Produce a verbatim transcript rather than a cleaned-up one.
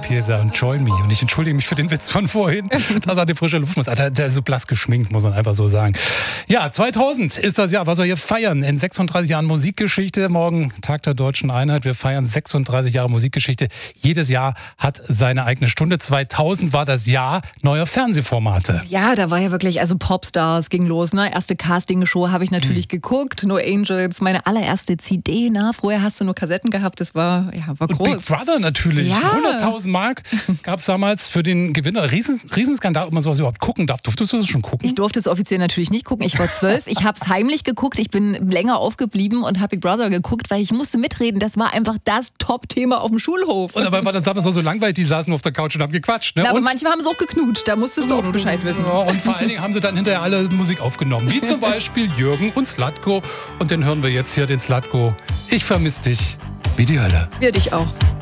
hier sagen, join me. Und ich entschuldige mich für den Witz von vorhin, dass er die frische Luft muss. Der, der ist so blass geschminkt, muss man einfach so sagen. Ja, zweitausend ist das Jahr, was wir hier feiern. In sechsunddreißig Jahren Musikgeschichte. Morgen Tag der Deutschen Einheit. Wir feiern sechsunddreißig Jahre Musikgeschichte. Jedes Jahr hat seine eigene Stunde. zweitausend war das Jahr neuer Fernsehformate. Ja, da war ja wirklich, also Popstars ging los. Ne? Erste Castingshow habe ich natürlich hm. geguckt. No Angels, meine allererste C D. Ne? Vorher hast du nur Kassetten gehabt. Das war, ja, war groß. Und Big Brother natürlich. Ja. hunderttausend Mark gab es damals für den Gewinner. Riesen, Riesenskandal, ob man sowas überhaupt gucken darf. Durftest du das schon gucken? Ich durfte es offiziell natürlich nicht gucken. Ich war zwölf. Ich habe es heimlich geguckt. Ich bin länger aufgeblieben und habe Big Brother geguckt, weil ich musste mitreden. Das war einfach das Top-Thema auf dem Schulhof. Und dabei war das damals so langweilig. Die saßen nur auf der Couch und haben gequatscht. Ne? Na, aber und manche haben es auch geknutscht. Da musstest du auch Bescheid wissen. Ja, und vor allen Dingen haben sie dann hinterher alle Musik aufgenommen. Wie zum Beispiel Jürgen und Zlatko. Und den hören wir jetzt hier, den Zlatko. Ich vermisse dich wie die Hölle. Wir dich auch.